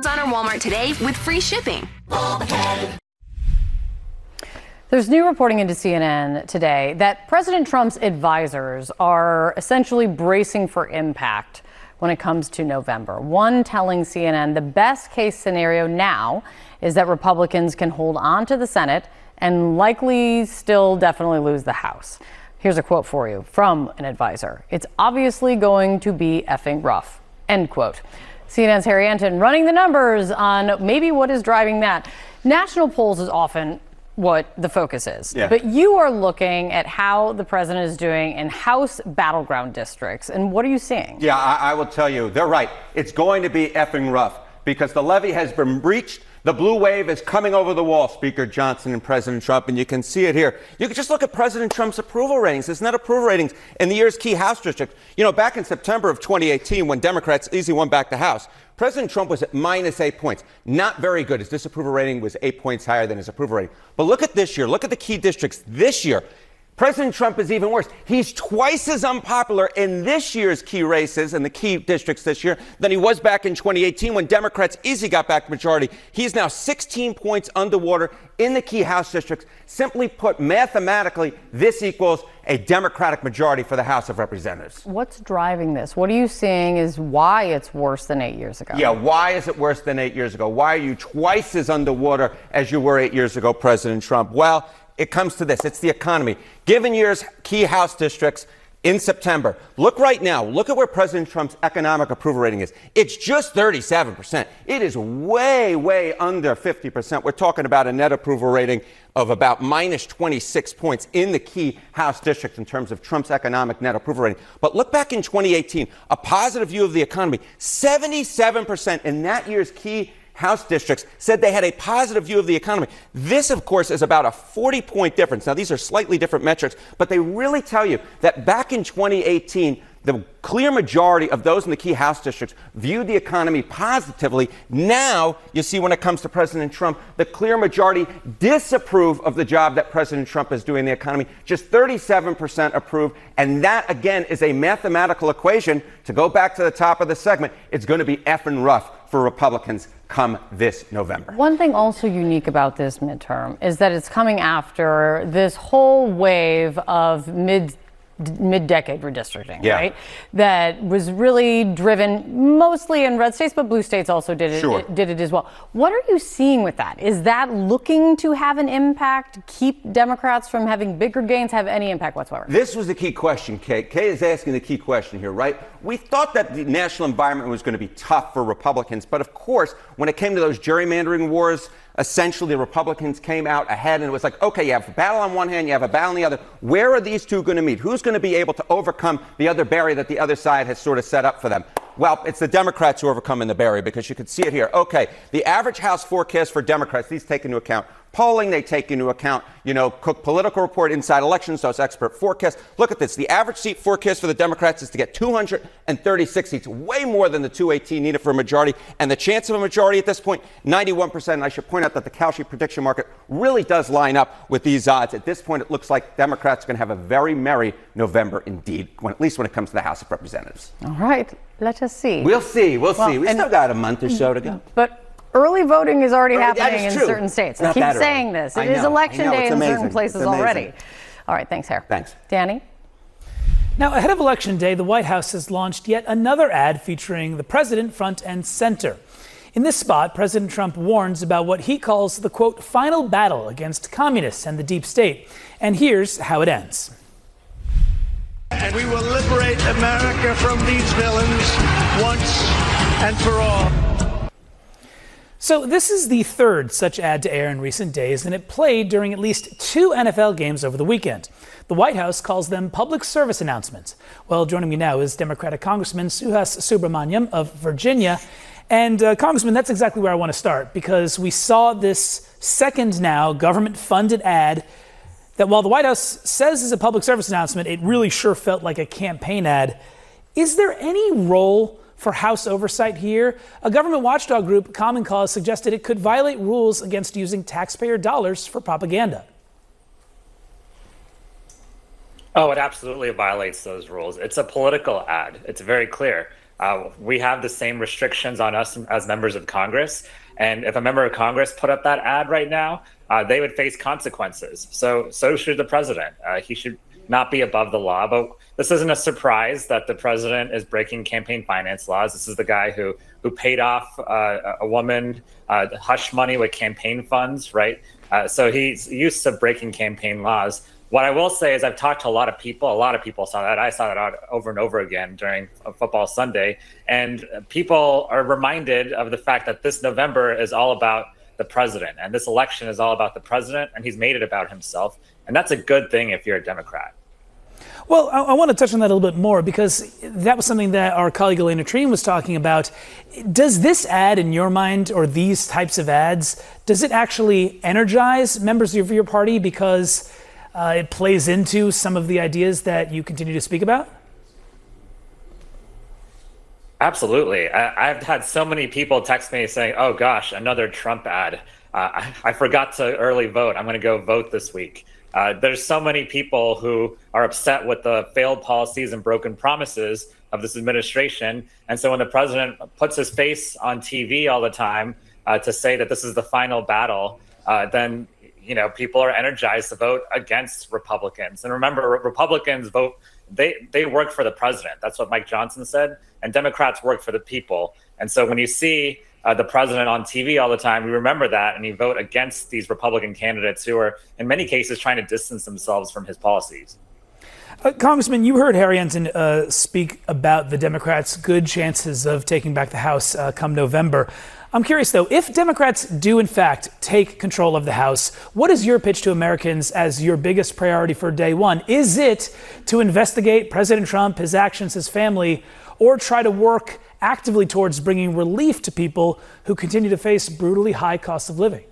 Amazon or Walmart today with free shipping. There's new reporting into CNN today that President Trump's advisors are essentially bracing for impact when it comes to November. One telling CNN the best case scenario now is that Republicans can hold on to the Senate and likely still definitely lose the House. Here's a quote for you from an advisor. "It's obviously going to be effing rough," end quote. CNN's Harry Anton running the numbers on maybe what is driving that. National polls is often what the focus is. Yeah. But you are looking at how the president is doing in House battleground districts. And what are you seeing? Yeah, I will tell you, they're right. It's going to be effing rough because the levee has been breached. The blue wave is coming over the wall, Speaker Johnson and President Trump, and you can see it here. You can just look at President Trump's approval ratings. His net approval ratings in the year's key House district. You know, back in September of 2018, when Democrats easily won back the House, President Trump was at -8 points. Not very good. His disapproval rating was 8 points higher than his approval rating. But look at this year. Look at the key districts this year. President Trump is even worse. He's twice as unpopular in this year's key races and the key districts this year than he was back in 2018 when Democrats easily got back the majority. He's now 16 points underwater in the key House districts. Simply put, mathematically, this equals a Democratic majority for the House of Representatives. What's driving this? What are you seeing is why it's worse than 8 years ago? Yeah, why is it worse than 8 years ago? Why are you twice as underwater as you were 8 years ago, President Trump? Well, it comes to this. It's the economy. Given year's key House districts in September, look right now. Look at where President Trump's economic approval rating is. It's just 37%. It is way, way under 50%. We're talking about a net approval rating of about -26 points in the key House districts in terms of Trump's economic net approval rating. But look back in 2018, a positive view of the economy. 77% in that year's key House districts said they had a positive view of the economy. This, of course, is about a 40-point difference. Now, these are slightly different metrics, but they really tell you that back in 2018, the clear majority of those in the key House districts viewed the economy positively. Now, you see, when it comes to President Trump, the clear majority disapprove of the job that President Trump is doing in the economy. Just 37% approve. And that, again, is a mathematical equation. To go back to the top of the segment, it's going to be effing rough for Republicans come this November. One thing also unique about this midterm is that it's coming after this whole wave of mid-decade redistricting, right? That was really driven mostly in red states, but blue states also did it as well. What are you seeing with that? Is that looking to have an impact, keep Democrats from having bigger gains, have any impact whatsoever? This was the key question, Kate. Kate is asking the key question here, right? We thought that the national environment was going to be tough for Republicans, but of course, when it came to those gerrymandering wars, essentially the Republicans came out ahead, and it was like, okay, you have a battle on one hand, you have a battle on the other. Where are these two going to meet? Who's going to be able to overcome the other barrier that the other side has sort of set up for them? Well, it's the Democrats who are overcoming the barrier, because you can see it here. Okay, the average House forecast for Democrats, these take into account polling, they take into account, Cook Political Report, Inside Elections, those expert forecasts. Look at this. The average seat forecast for the Democrats is to get 236 seats, way more than the 218 needed for a majority. And the chance of a majority at this point, 91%. And I should point out that the Kalshi prediction market really does line up with these odds. At this point, it looks like Democrats are going to have a very merry November indeed, at least when it comes to the House of Representatives. All right. Let us see. We'll see. We'll see. We still got a month or so to go. But early voting is already happening in certain states. I keep saying this. It is election day in certain places already. All right. Thanks, Harry. Thanks. Danny? Now, ahead of Election Day, the White House has launched yet another ad featuring the president front and center. In this spot, President Trump warns about what he calls the, quote, final battle against communists and the deep state. And here's how it ends. And we will liberate America from these villains once and for all. So this is the third such ad to air in recent days, and it played during at least 2 NFL games over the weekend. The White House calls them public service announcements. Well, joining me now is Democratic Congressman Suhas Subramaniam of Virginia. And Congressman, that's exactly where I want to start, because we saw this second now government-funded ad that, while the White House says is a public service announcement, it really sure felt like a campaign ad. Is there any role for House oversight here? A government watchdog group, Common Cause, suggested it could violate rules against using taxpayer dollars for propaganda. Oh, it absolutely violates those rules. It's a political ad. It's very clear. We have the same restrictions on us as members of Congress. And if a member of Congress put up that ad right now, they would face consequences. So should the president. He should not be above the law. But this isn't a surprise that the president is breaking campaign finance laws. This is the guy who paid off a woman hush money with campaign funds, right? So he's used to breaking campaign laws. What I will say is I've talked to a lot of people. A lot of people saw that. I saw that over and over again during Football Sunday. And people are reminded of the fact that this November is all about the president. And this election is all about the president. And he's made it about himself. And that's a good thing if you're a Democrat. Well, I want to touch on that a little bit more because that was something that our colleague Elena Treen was talking about. Does this ad, in your mind, or these types of ads, does it actually energize members of your party because it plays into some of the ideas that you continue to speak about? Absolutely. I've had so many people text me saying, oh, gosh, another Trump ad. I forgot to early vote. I'm going to go vote this week. There's so many people who are upset with the failed policies and broken promises of this administration. And so when the president puts his face on TV all the time to say that this is the final battle, then people are energized to vote against Republicans. And remember, Republicans vote, they work for the president. That's what Mike Johnson said. And Democrats work for the people. And so when you see the president on TV all the time, you remember that and you vote against these Republican candidates who are, in many cases, trying to distance themselves from his policies. Congressman, you heard Harry Ensign speak about the Democrats' good chances of taking back the House come November. I'm curious, though, if Democrats do, in fact, take control of the House, what is your pitch to Americans as your biggest priority for day one? Is it to investigate President Trump, his actions, his family, or try to work actively towards bringing relief to people who continue to face brutally high costs of living?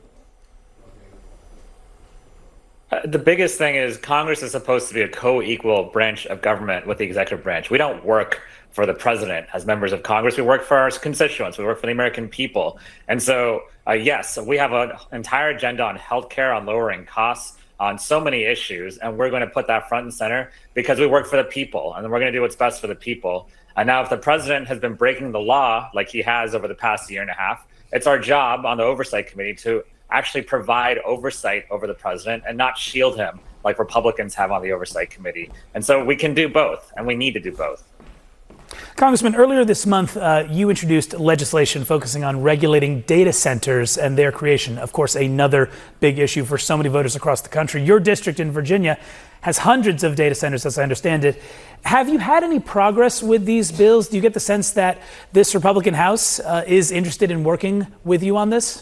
The biggest thing is Congress is supposed to be a co-equal branch of government with the executive branch. We don't work for the president as members of Congress. We work for our constituents. We work for the American people. And so, yes, we have an entire agenda on healthcare, on lowering costs, on so many issues. And we're going to put that front and center because we work for the people and we're going to do what's best for the people. And now if the president has been breaking the law like he has over the past year and a half, it's our job on the Oversight Committee to actually provide oversight over the president and not shield him like Republicans have on the Oversight Committee. And so we can do both, and we need to do both. Congressman, earlier this month, you introduced legislation focusing on regulating data centers and their creation. Of course, another big issue for so many voters across the country. Your district in Virginia has hundreds of data centers, as I understand it. Have you had any progress with these bills? Do you get the sense that this Republican House is interested in working with you on this?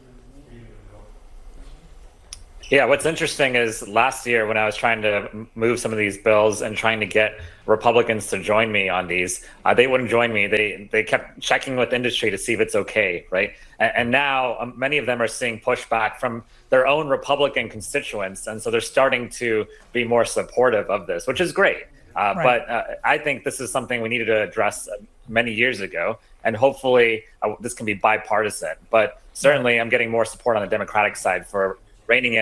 Yeah, what's interesting is last year when I was trying to move some of these bills and trying to get Republicans to join me on these, they wouldn't join me. They kept checking with industry to see if it's okay, right? And now many of them are seeing pushback from their own Republican constituents. And so they're starting to be more supportive of this, which is great. Right. But I think this is something we needed to address many years ago. And hopefully this can be bipartisan. But certainly I'm getting more support on the Democratic side for reining in